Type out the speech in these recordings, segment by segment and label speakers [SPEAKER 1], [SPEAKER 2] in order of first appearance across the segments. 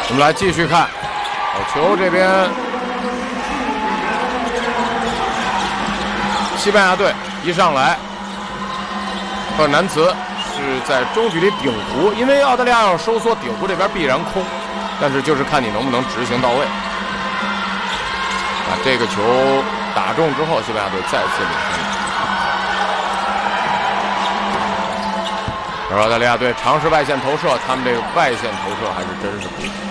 [SPEAKER 1] 我们来继续看，球这边，西班牙队一上来，赫尔南茨是在中距离顶弧，因为澳大利亚要收缩，顶弧这边必然空，但是就是看你能不能执行到位。把这个球打中之后，西班牙队再次领先。而澳大利亚队尝试外线投射，他们这个外线投射还是真是不行。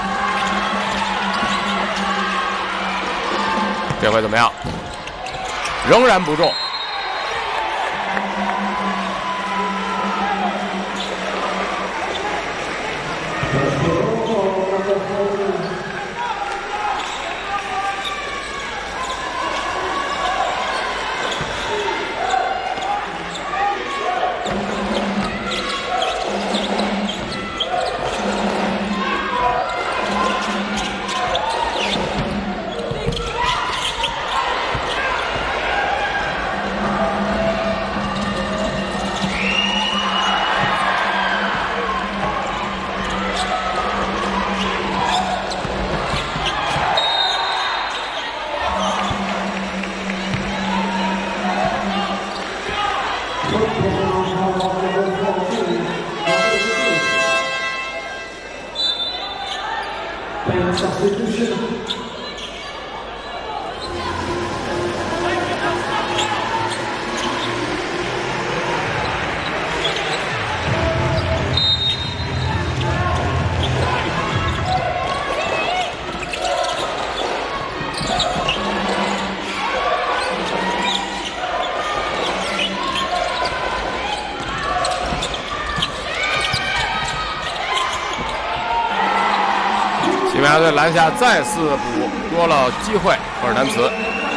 [SPEAKER 1] 这回怎么样？仍然不中。西班牙队篮下再次捕捉了机会，赫尔南茨。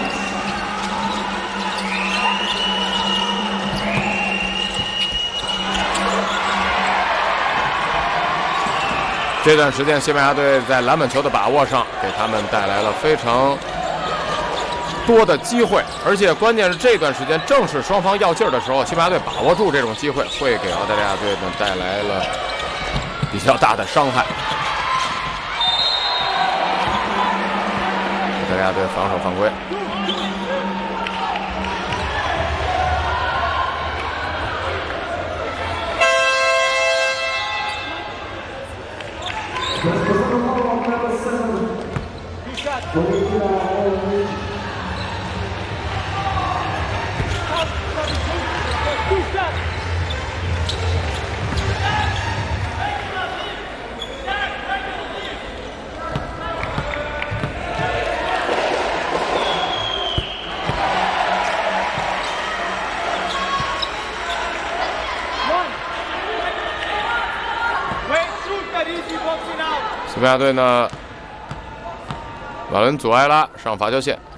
[SPEAKER 1] 这段时间，西班牙队在篮板球的把握上，给他们带来了非常多的机会，而且关键是这段时间正是双方要劲儿的时候，西班牙队把握住这种机会，会给澳大利亚队呢带来了比较大的伤害。澳大利亚队防守犯规。西班牙队呢，瓦伦祖埃拉上罚球线。